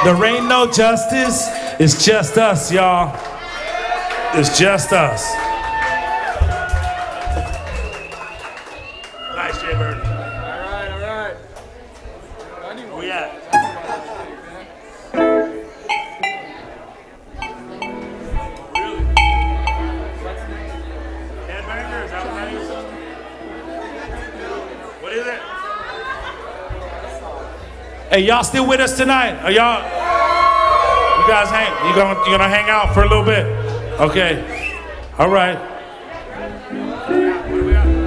There ain't no justice. It's just us, y'all. It's just us. Nice, Jay Bird. All right. Where we at? Really? Headbanger? Is that what that is? What is it? Hey, y'all still with us tonight? Are y'all? You guys you gonna hang out for a little bit? Okay. All right. What do we got?